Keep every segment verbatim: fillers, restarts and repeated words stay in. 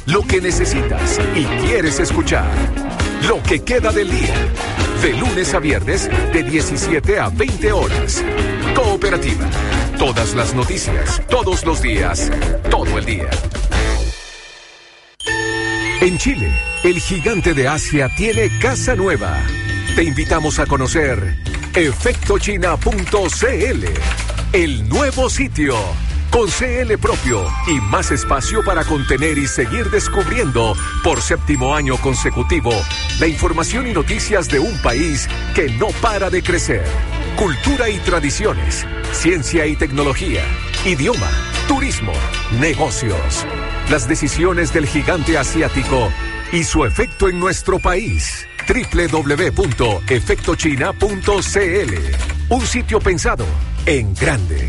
Lo que necesitas y quieres escuchar. Lo que queda del día. De lunes a viernes, de diecisiete a veinte horas. Cooperativa. Todas las noticias, todos los días, todo el día. En Chile, el gigante de Asia tiene casa nueva. Te invitamos a conocer efecto china punto c l, el nuevo sitio, con C L propio y más espacio para contener y seguir descubriendo por séptimo año consecutivo la información y noticias de un país que no para de crecer. Cultura y tradiciones, ciencia y tecnología, idioma, turismo, negocios. Las decisiones del gigante asiático y su efecto en nuestro país. doble u doble u doble u punto efecto china punto c l. Un sitio pensado en grande.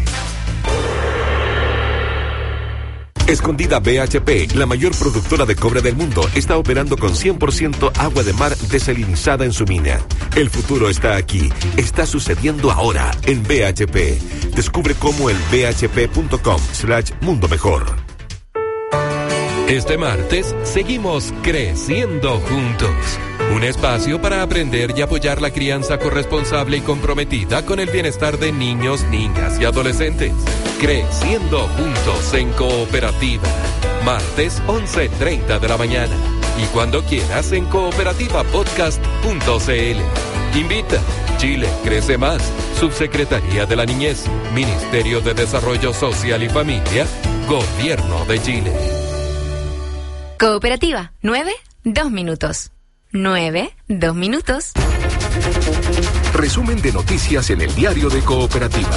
Escondida B H P, la mayor productora de cobre del mundo, está operando con cien por ciento agua de mar desalinizada en su mina. El futuro está aquí, está sucediendo ahora en B H P. Descubre cómo en b h p punto com slash mundo mejor. Este martes seguimos creciendo juntos. Un espacio para aprender y apoyar la crianza corresponsable y comprometida con el bienestar de niños, niñas y adolescentes. Creciendo juntos en Cooperativa. Martes once treinta de la mañana. Y cuando quieras en cooperativa podcast punto c l. Invita. Chile crece más. Subsecretaría de la Niñez. Ministerio de Desarrollo Social y Familia. Gobierno de Chile. Cooperativa, nueve, dos minutos. nueve, dos minutos. Resumen de noticias en el diario de Cooperativa.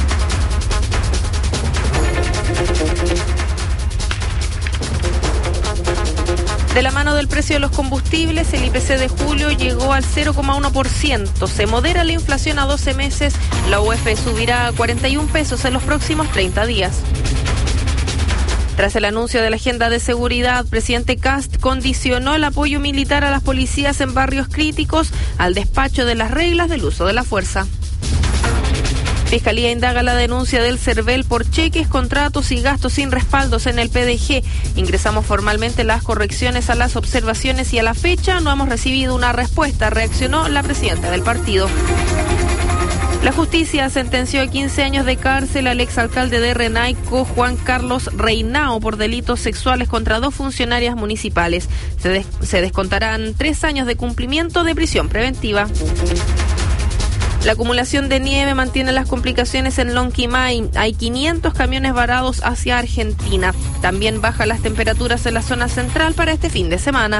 De la mano del precio de los combustibles, el I P C de julio llegó al cero coma uno por ciento. Se modera la inflación a doce meses. La U F subirá a cuarenta y un pesos en los próximos treinta días. Tras el anuncio de la agenda de seguridad, presidente Kast condicionó el apoyo militar a las policías en barrios críticos al despacho de las reglas del uso de la fuerza. Fiscalía indaga la denuncia del CERVEL por cheques, contratos y gastos sin respaldos en el P D G. Ingresamos formalmente las correcciones a las observaciones y a la fecha no hemos recibido una respuesta, reaccionó la presidenta del partido. La justicia sentenció a quince años de cárcel al exalcalde de Renaico, Juan Carlos Reinao, por delitos sexuales contra dos funcionarias municipales. Se, des- se descontarán tres años de cumplimiento de prisión preventiva. La acumulación de nieve mantiene las complicaciones en Lonquimay. Hay quinientos camiones varados hacia Argentina. También bajan las temperaturas en la zona central para este fin de semana.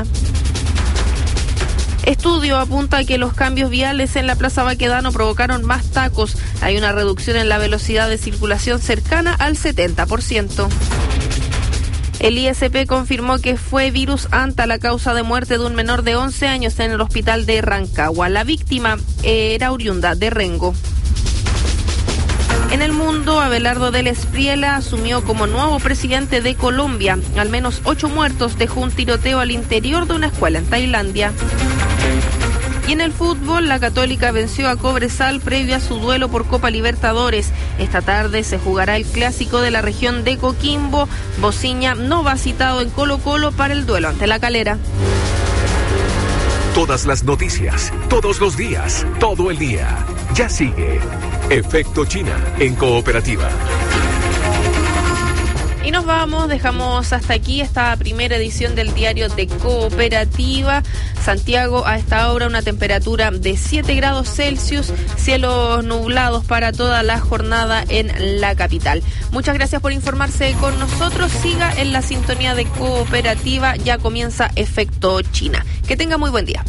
Estudio apunta a que los cambios viales en la Plaza Baquedano provocaron más tacos. Hay una reducción en la velocidad de circulación cercana al setenta por ciento. El I S P confirmó que fue virus anta la causa de muerte de un menor de once años en el hospital de Rancagua. La víctima era oriunda de Rengo. En el mundo, Abelardo del Espriella asumió como nuevo presidente de Colombia. Al menos ocho muertos dejó un tiroteo al interior de una escuela en Tailandia. Y en el fútbol, la Católica venció a Cobresal previo a su duelo por Copa Libertadores. Esta tarde se jugará el clásico de la región de Coquimbo. Bociña no va citado en Colo-Colo para el duelo ante La Calera. Todas las noticias, todos los días, todo el día. Ya sigue Efecto China en Cooperativa. Y nos vamos, dejamos hasta aquí esta primera edición del diario de Cooperativa. Santiago, a esta hora una temperatura de siete grados Celsius, cielos nublados para toda la jornada en la capital. Muchas gracias por informarse con nosotros. Siga en la sintonía de Cooperativa, ya comienza Efecto China. Que tenga muy buen día.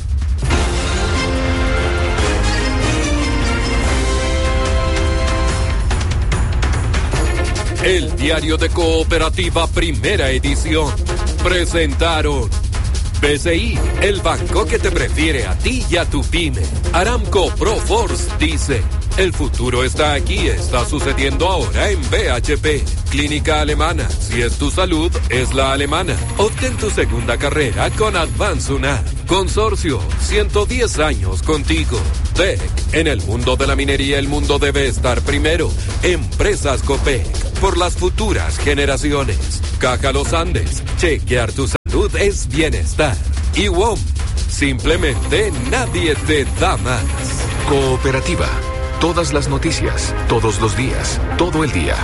El diario de Cooperativa, primera edición. Presentaron B C I, el banco que te prefiere a ti y a tu pyme. Aramco Proforce dice, el futuro está aquí, está sucediendo ahora en B H P. Clínica Alemana, si es tu salud, es la alemana. Obtén tu segunda carrera con Advance U N A. Consorcio, ciento diez años contigo. T E C, en el mundo de la minería el mundo debe estar primero. Empresas Copec, por las futuras generaciones. Caja Los Andes, chequear tus Salud es bienestar. Y W O M, simplemente nadie te da más. Cooperativa. Todas las noticias, todos los días, todo el día.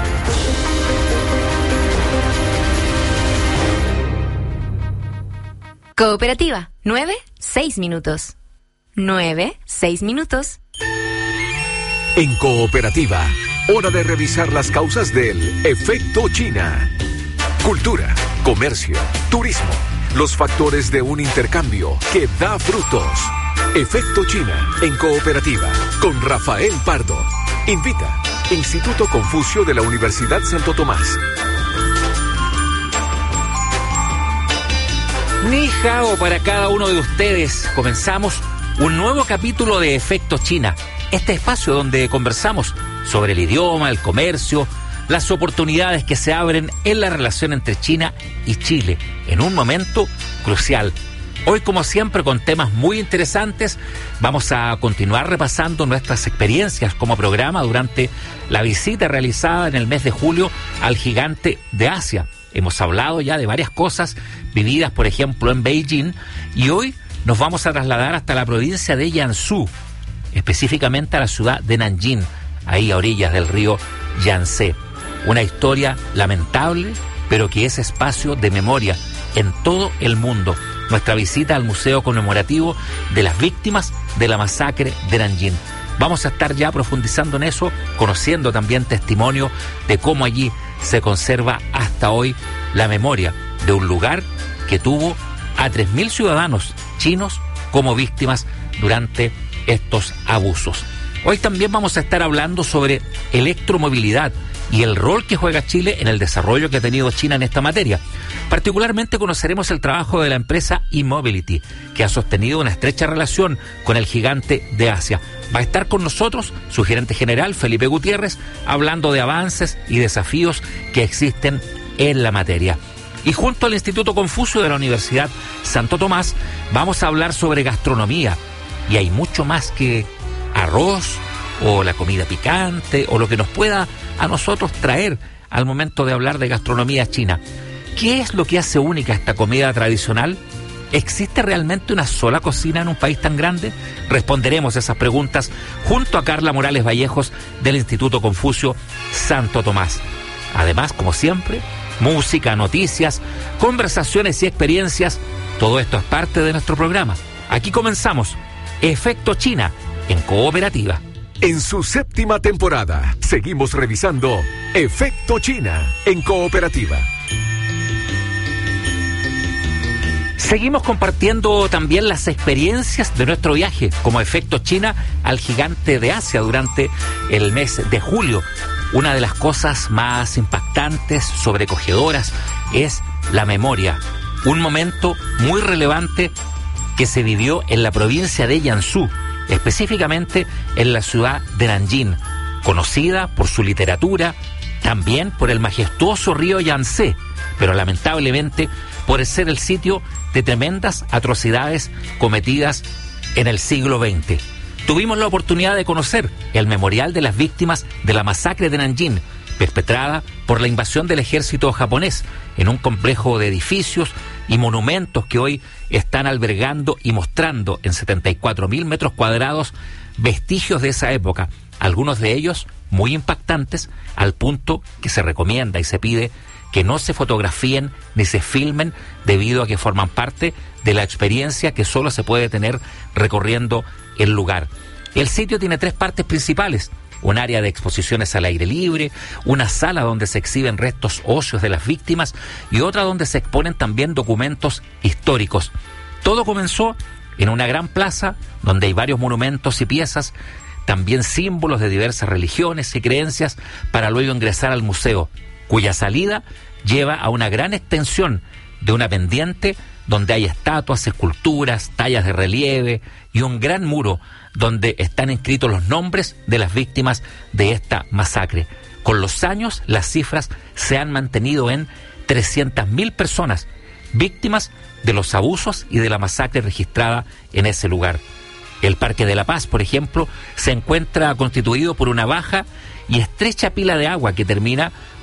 Cooperativa, nueve, seis minutos. Nueve, seis minutos. En Cooperativa, hora de revisar las causas del efecto China. Cultura, comercio, turismo, los factores de un intercambio que da frutos. Efecto China en Cooperativa con Rafael Pardo. Invita Instituto Confucio de la Universidad Santo Tomás. Ni hao para cada uno de ustedes. Comenzamos un nuevo capítulo de Efecto China, este espacio donde conversamos sobre el idioma, el comercio, las oportunidades que se abren en la relación entre China y Chile en un momento crucial. Hoy, como siempre, con temas muy interesantes, vamos a continuar repasando nuestras experiencias como programa durante la visita realizada en el mes de julio al gigante de Asia. Hemos hablado ya de varias cosas vividas, por ejemplo, en Beijing, y hoy nos vamos a trasladar hasta la provincia de Jiangsu, específicamente a la ciudad de Nanjing, ahí a orillas del río Yangtze. Una historia lamentable, pero que es espacio de memoria en todo el mundo. Nuestra visita al Museo Conmemorativo de las Víctimas de la Masacre de Nanjing. Vamos a estar ya profundizando en eso, conociendo también testimonio de cómo allí se conserva hasta hoy la memoria de un lugar que tuvo a tres mil ciudadanos chinos como víctimas durante estos abusos. Hoy también vamos a estar hablando sobre electromovilidad y el rol que juega Chile en el desarrollo que ha tenido China en esta materia. Particularmente conoceremos el trabajo de la empresa eMobility, que ha sostenido una estrecha relación con el gigante de Asia. Va a estar con nosotros su gerente general, Felipe Gutiérrez, hablando de avances y desafíos que existen en la materia. Y junto al Instituto Confucio de la Universidad Santo Tomás, vamos a hablar sobre gastronomía. Y hay mucho más que arroz o la comida picante o lo que nos pueda a nosotros traer al momento de hablar de gastronomía china. ¿Qué es lo que hace única esta comida tradicional? ¿Existe realmente una sola cocina en un país tan grande? Responderemos esas preguntas junto a Carla Morales Vallejos del Instituto Confucio Santo Tomás. Además, como siempre, música, noticias, conversaciones y experiencias. Todo esto es parte de nuestro programa. Aquí comenzamos Efecto China en Cooperativa. En su séptima temporada, seguimos revisando Efecto China en Cooperativa. Seguimos compartiendo también las experiencias de nuestro viaje como Efecto China al gigante de Asia durante el mes de julio. Una de las cosas más impactantes, sobrecogedoras, es la memoria. Un momento muy relevante que se vivió en la provincia de Jiangsu, específicamente en la ciudad de Nanjing, conocida por su literatura, también por el majestuoso río Yangtze, pero lamentablemente por ser el sitio de tremendas atrocidades cometidas en el siglo veinte. Tuvimos la oportunidad de conocer el memorial de las víctimas de la masacre de Nanjing, perpetrada por la invasión del ejército japonés, en un complejo de edificios y monumentos que hoy están albergando y mostrando en setenta y cuatro mil metros cuadrados vestigios de esa época, algunos de ellos muy impactantes, al punto que se recomienda y se pide que no se fotografíen ni se filmen debido a que forman parte de la experiencia que solo se puede tener recorriendo el lugar. El sitio tiene tres partes principales: un área de exposiciones al aire libre, una sala donde se exhiben restos óseos de las víctimas y otra donde se exponen también documentos históricos. Todo comenzó en una gran plaza donde hay varios monumentos y piezas, también símbolos de diversas religiones y creencias, para luego ingresar al museo, cuya salida lleva a una gran extensión de una pendiente donde hay estatuas, esculturas, tallas de relieve y un gran muro donde están inscritos los nombres de las víctimas de esta masacre. Con los años, las cifras se han mantenido en trescientas mil personas, víctimas de los abusos y de la masacre registrada en ese lugar. El Parque de la Paz, por ejemplo, se encuentra constituido por una baja y estrecha pila de agua que termina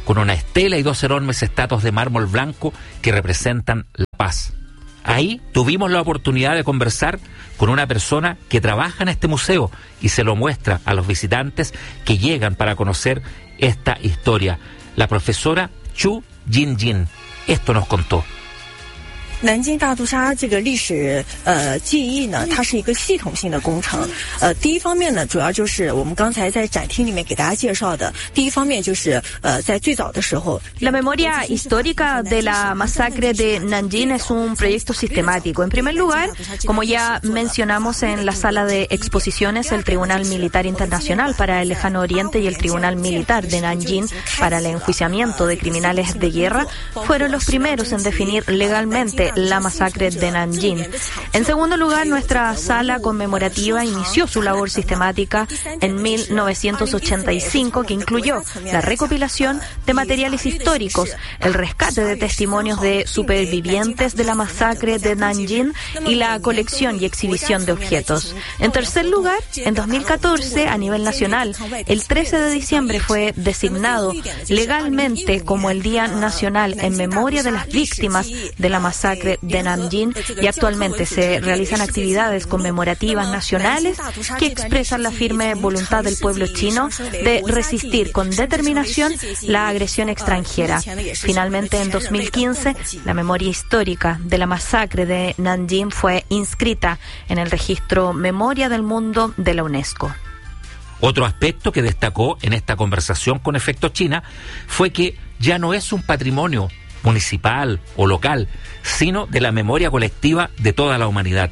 con una estela y dos enormes estatuas de mármol blanco que representan la paz. Ahí tuvimos la oportunidad de conversar con una persona que trabaja en este museo y se lo muestra a los visitantes que llegan para conocer esta historia. La profesora Chu Jinjin esto nos contó. 南京大屠杀这个历史呃记忆呢，它是一个系统性的工程。呃，第一方面呢，主要就是我们刚才在展厅里面给大家介绍的。第一方面就是呃，在最早的时候 La memoria histórica de la masacre de Nanjing es un proyecto sistemático. En primer lugar, como ya mencionamos en la sala de exposiciones, el Tribunal Militar Internacional para el Lejano Oriente y el Tribunal Militar de Nanjing para el enjuiciamiento de criminales de guerra fueron los primeros en definir legalmente la masacre de Nanjing. En segundo lugar, nuestra sala conmemorativa inició su labor sistemática en mil novecientos ochenta y cinco, que incluyó la recopilación de materiales históricos, el rescate de testimonios de supervivientes de la masacre de Nanjing y la colección y exhibición de objetos. En tercer lugar, en dos mil catorce, a nivel nacional, el trece de diciembre fue designado legalmente como el Día Nacional en memoria de las víctimas de la masacre de Nanjing, y actualmente se realizan actividades conmemorativas nacionales que expresan la firme voluntad del pueblo chino de resistir con determinación la agresión extranjera. Finalmente, en dos mil quince, la memoria histórica de la masacre de Nanjing fue inscrita en el registro Memoria del Mundo de la UNESCO. Otro aspecto que destacó en esta conversación con Efecto China fue que ya no es un patrimonio municipal o local, sino de la memoria colectiva de toda la humanidad.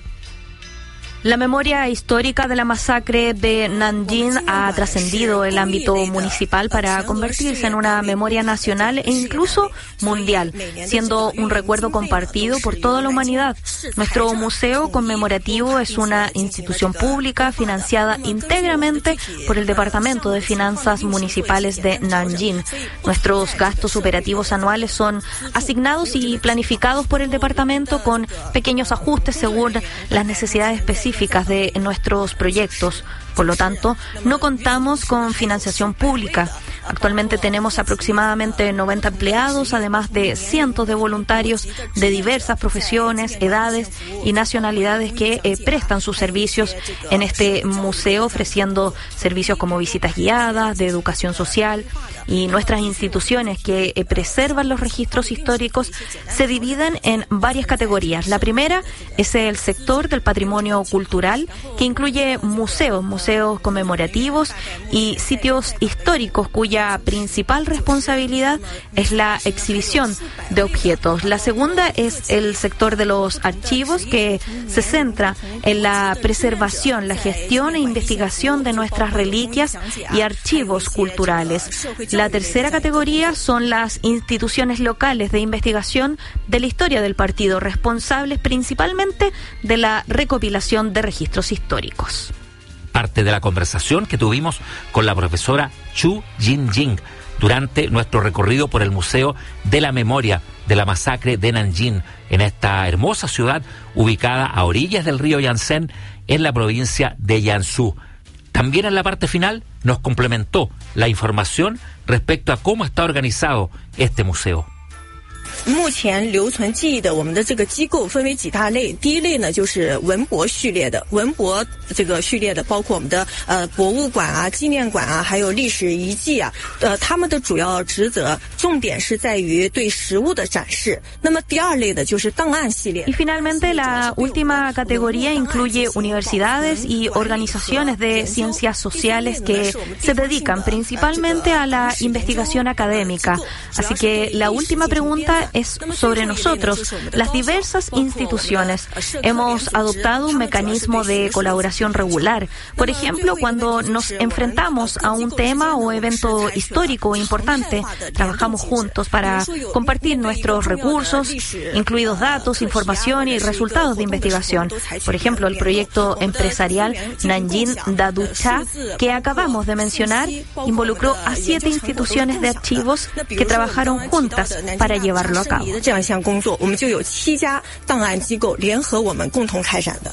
La memoria histórica de la masacre de Nanjing ha trascendido el ámbito municipal para convertirse en una memoria nacional e incluso mundial, siendo un recuerdo compartido por toda la humanidad. Nuestro museo conmemorativo es una institución pública financiada íntegramente por el Departamento de Finanzas Municipales de Nanjing. Nuestros gastos operativos anuales son asignados y planificados por el departamento con pequeños ajustes según las necesidades específicas de nuestros proyectos. Por lo tanto, no contamos con financiación pública. Actualmente tenemos aproximadamente noventa empleados, además de cientos de voluntarios de diversas profesiones, edades y nacionalidades que eh, prestan sus servicios en este museo, ofreciendo servicios como visitas guiadas, de educación social, y nuestras instituciones que eh, preservan los registros históricos se dividen en varias categorías. La primera es el sector del patrimonio cultural, que incluye museos, museos conmemorativos y sitios históricos cuya principal responsabilidad es la exhibición de objetos. La segunda es el sector de los archivos, que se centra en la preservación, la gestión e investigación de nuestras reliquias y archivos culturales. La tercera categoría son las instituciones locales de investigación de la historia del partido, responsables principalmente de la recopilación de registros históricos. Parte de la conversación que tuvimos con la profesora Chu Jinjin durante nuestro recorrido por el Museo de la Memoria de la Masacre de Nanjing, en esta hermosa ciudad ubicada a orillas del río Yangtze, en la provincia de Jiangsu. También en la parte final nos complementó la información respecto a cómo está organizado este museo. 目前留存记忆的我们的这个机构分为几大类。第一类呢，就是文博序列的，文博这个序列的包括我们的呃博物馆啊、纪念馆啊，还有历史遗迹啊。呃，他们的主要职责重点是在于对实物的展示。那么第二类的就是档案系列。 Y finalmente la última categoría incluye universidades y organizaciones de ciencias sociales que se dedican principalmente a la investigación académica. Así que la última pregunta es sobre nosotros, las diversas instituciones. Hemos adoptado un mecanismo de colaboración regular. Por ejemplo, cuando nos enfrentamos a un tema o evento histórico importante, trabajamos juntos para compartir nuestros recursos, incluidos datos, información y resultados de investigación. Por ejemplo, el proyecto empresarial Nanjing Daducha, que acabamos de mencionar, involucró a siete instituciones de archivos que trabajaron juntas para llevarlo a cabo.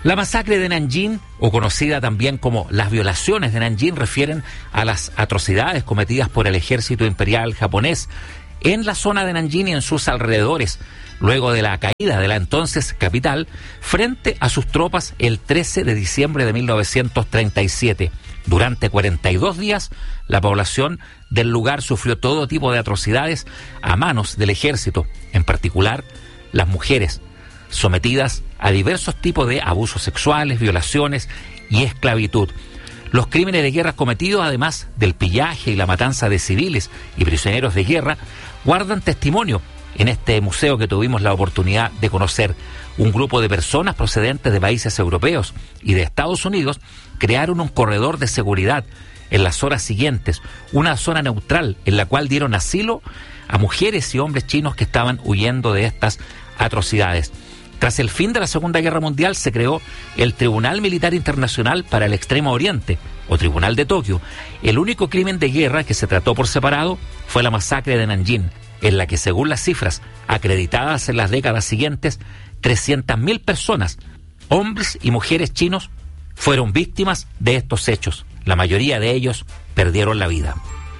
La masacre de Nanjing, o conocida también como las violaciones de Nanjing, refieren a las atrocidades cometidas por el ejército imperial japonés en la zona de Nanjing y en sus alrededores, luego de la caída de la entonces capital, frente a sus tropas el trece de diciembre de mil novecientos treinta y siete. Durante cuarenta y dos días, la población del lugar sufrió todo tipo de atrocidades a manos del ejército, en particular las mujeres, sometidas a diversos tipos de abusos sexuales, violaciones y esclavitud. Los crímenes de guerra cometidos, además del pillaje y la matanza de civiles y prisioneros de guerra, guardan testimonio en este museo que tuvimos la oportunidad de conocer. Un grupo de personas procedentes de países europeos y de Estados Unidos crearon un corredor de seguridad en las horas siguientes, una zona neutral en la cual dieron asilo a mujeres y hombres chinos que estaban huyendo de estas atrocidades. Tras el fin de la Segunda Guerra Mundial se creó el Tribunal Militar Internacional para el Extremo Oriente, o Tribunal de Tokio. El único crimen de guerra que se trató por separado fue la masacre de Nanjing, en la que, según las cifras acreditadas en las décadas siguientes, trescientas mil personas, hombres y mujeres chinos, fueron víctimas de estos hechos. La mayoría de ellos perdieron la vida.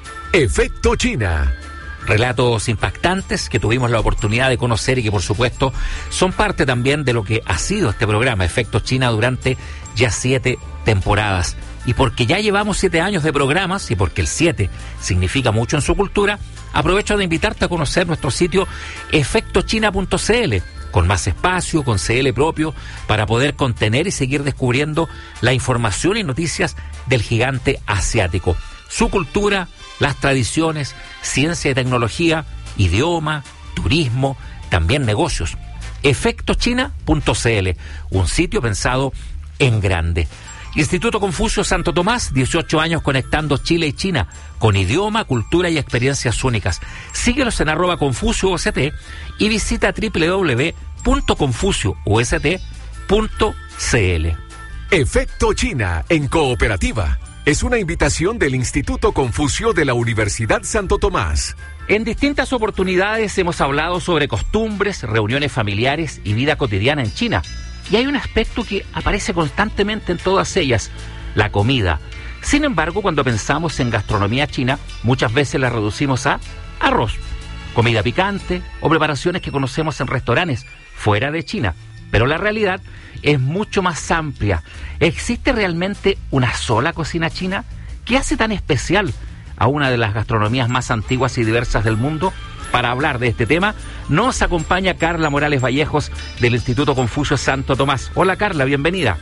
Efecto China. Relatos impactantes que tuvimos la oportunidad de conocer y que, por supuesto, son parte también de lo que ha sido este programa, Efecto China, durante ya siete temporadas. Y porque ya llevamos siete años de programas y porque el siete significa mucho en su cultura, aprovecho de invitarte a conocer nuestro sitio efecto china punto c l, con más espacio, con C L propio, para poder contener y seguir descubriendo la información y noticias del gigante asiático. Su cultura, las tradiciones, ciencia y tecnología, idioma, turismo, también negocios. efecto china punto c l, un sitio pensado en grande. Instituto Confucio Santo Tomás, dieciocho años conectando Chile y China, con idioma, cultura y experiencias únicas. Síguelos en arroba Confucio U S T y visita doble u doble u doble u punto confucio u s t punto c l. Efecto China en cooperativa. Es una invitación del Instituto Confucio de la Universidad Santo Tomás. En distintas oportunidades hemos hablado sobre costumbres, reuniones familiares y vida cotidiana en China. Y hay un aspecto que aparece constantemente en todas ellas: la comida. Sin embargo, cuando pensamos en gastronomía china, muchas veces la reducimos a arroz, comida picante o preparaciones que conocemos en restaurantes fuera de China. Pero la realidad es mucho más amplia. ¿Existe realmente una sola cocina china? ¿Qué hace tan especial a una de las gastronomías más antiguas y diversas del mundo? Para hablar de este tema, nos acompaña Carla Morales Vallejos del Instituto Confucio Santo Tomás. Hola Carla, bienvenida.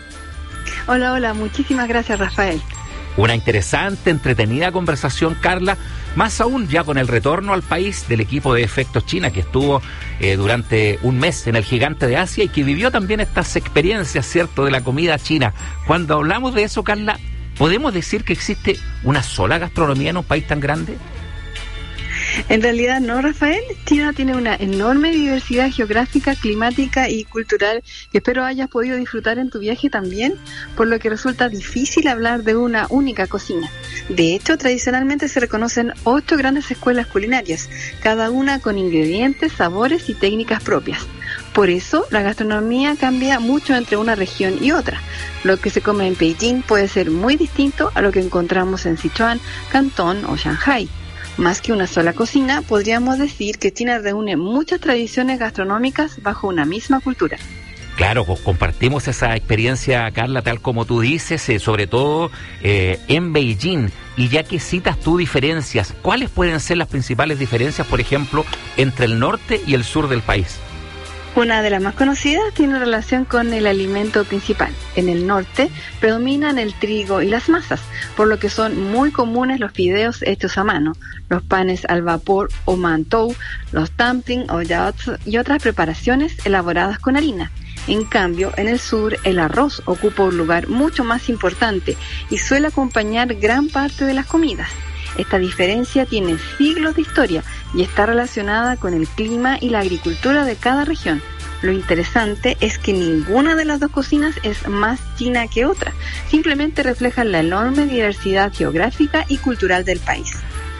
Hola, hola, muchísimas gracias Rafael. Una interesante, entretenida conversación, Carla, más aún ya con el retorno al país del equipo de Efectos China que estuvo eh, durante un mes en el gigante de Asia y que vivió también estas experiencias, ¿cierto?, de la comida china. Cuando hablamos de eso, Carla, ¿podemos decir que existe una sola gastronomía en un país tan grande? En realidad no, Rafael. China tiene una enorme diversidad geográfica, climática y cultural que espero hayas podido disfrutar en tu viaje también, por lo que resulta difícil hablar de una única cocina. De hecho, tradicionalmente se reconocen ocho grandes escuelas culinarias, cada una con ingredientes, sabores y técnicas propias. Por eso, la gastronomía cambia mucho entre una región y otra. Lo que se come en Beijing puede ser muy distinto a lo que encontramos en Sichuan, Cantón o Shanghai. Más que una sola cocina, podríamos decir que China reúne muchas tradiciones gastronómicas bajo una misma cultura. Claro, compartimos esa experiencia, Carla, tal como tú dices, eh, sobre todo eh, en Beijing. Y ya que citas tú diferencias, ¿cuáles pueden ser las principales diferencias, por ejemplo, entre el norte y el sur del país? Una de las más conocidas tiene relación con el alimento principal. En el norte predominan el trigo y las masas, por lo que son muy comunes los fideos hechos a mano, los panes al vapor o mantou, los dumplings o yaozi y otras preparaciones elaboradas con harina. En cambio, en el sur, el arroz ocupa un lugar mucho más importante y suele acompañar gran parte de las comidas. Esta diferencia tiene siglos de historia y está relacionada con el clima y la agricultura de cada región. Lo interesante es que ninguna de las dos cocinas es más china que otra, simplemente reflejan la enorme diversidad geográfica y cultural del país.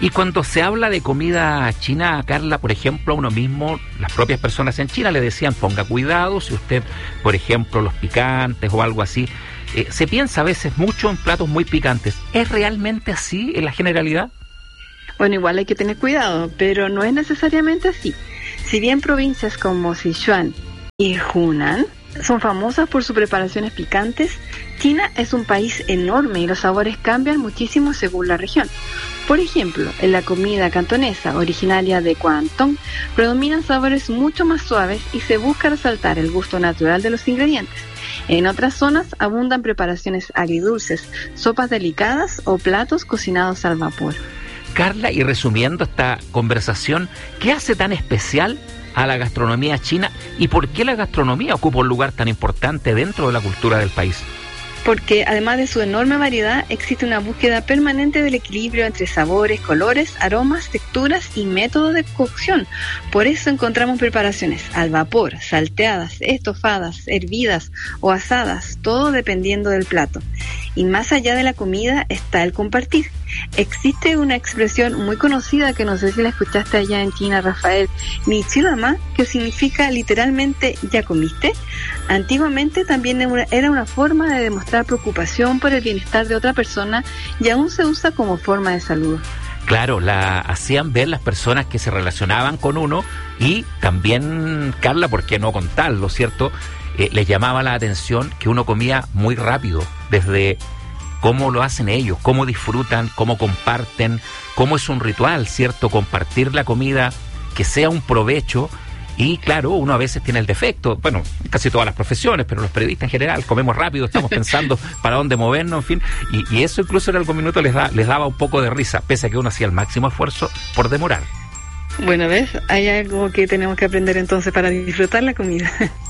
Y cuando se habla de comida china, Carla, por ejemplo, a uno mismo, las propias personas en China le decían ponga cuidado si usted, por ejemplo, los picantes o algo así, eh, se piensa a veces mucho en platos muy picantes. ¿Es realmente así en la generalidad? Bueno, igual hay que tener cuidado, pero no es necesariamente así. Si bien provincias como Sichuan y Hunan son famosas por sus preparaciones picantes, China es un país enorme y los sabores cambian muchísimo según la región. Por ejemplo, en la comida cantonesa, originaria de Guangdong, predominan sabores mucho más suaves y se busca resaltar el gusto natural de los ingredientes. En otras zonas abundan preparaciones agridulces, sopas delicadas o platos cocinados al vapor. Carla, y resumiendo esta conversación, ¿qué hace tan especial a la gastronomía china y por qué la gastronomía ocupa un lugar tan importante dentro de la cultura del país? Porque además de su enorme variedad, existe una búsqueda permanente del equilibrio entre sabores, colores, aromas, texturas y métodos de cocción. Por eso encontramos preparaciones al vapor, salteadas, estofadas, hervidas o asadas, todo dependiendo del plato. Y más allá de la comida está el compartir. Existe una expresión muy conocida que no sé si la escuchaste allá en China, Rafael, Ni Chilama, que significa literalmente ¿ya comiste? Antiguamente también era una forma de demostrar preocupación por el bienestar de otra persona y aún se usa como forma de saludo. Claro, la hacían ver las personas que se relacionaban con uno y también, Carla, ¿por qué no contarlo, cierto? Eh, les llamaba la atención que uno comía muy rápido, desde cómo lo hacen ellos, cómo disfrutan, cómo comparten, cómo es un ritual, ¿cierto? Compartir la comida, que sea un provecho. Y claro, uno a veces tiene el defecto, bueno, casi todas las profesiones, pero los periodistas en general comemos rápido, estamos pensando para dónde movernos, en fin, y, y eso incluso en algún minuto les, da, les daba un poco de risa, pese a que uno hacía el máximo esfuerzo por demorar. Bueno, ¿ves? Hay algo que tenemos que aprender entonces para disfrutar la comida.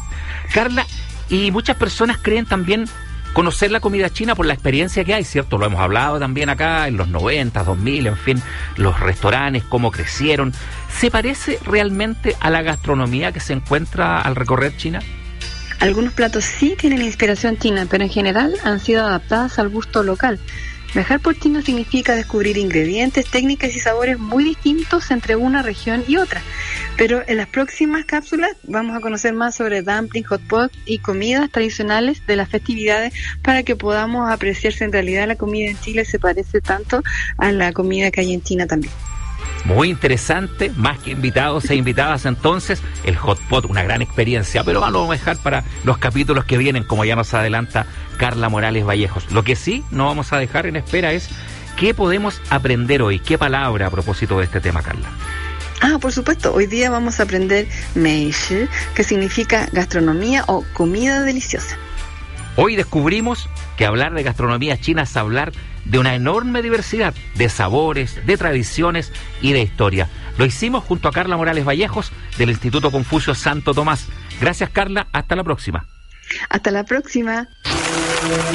Carla, y muchas personas creen también conocer la comida china por la experiencia que hay, ¿cierto? Lo hemos hablado también acá en los noventa, dos mil, en fin, los restaurantes, cómo crecieron. ¿Se parece realmente a la gastronomía que se encuentra al recorrer China? Algunos platos sí tienen inspiración china, pero en general han sido adaptadas al gusto local. Viajar por China significa descubrir ingredientes, técnicas y sabores muy distintos entre una región y otra. Pero en las próximas cápsulas vamos a conocer más sobre dumpling, hot pot y comidas tradicionales de las festividades para que podamos apreciar si en realidad la comida en Chile se parece tanto a la comida que hay en China también. Muy interesante, más que invitados e invitadas entonces, el hot pot, una gran experiencia, pero lo vamos a dejar para los capítulos que vienen, como ya nos adelanta Carla Morales Vallejos. Lo que sí no vamos a dejar en espera es qué podemos aprender hoy, qué palabra a propósito de este tema, Carla. Ah, por supuesto, hoy día vamos a aprender meishi, que significa gastronomía o comida deliciosa. Hoy descubrimos que hablar de gastronomía china es hablar de una enorme diversidad de sabores, de tradiciones y de historia. Lo hicimos junto a Carla Morales Vallejos del Instituto Confucio Santo Tomás. Gracias, Carla. Hasta la próxima. Hasta la próxima.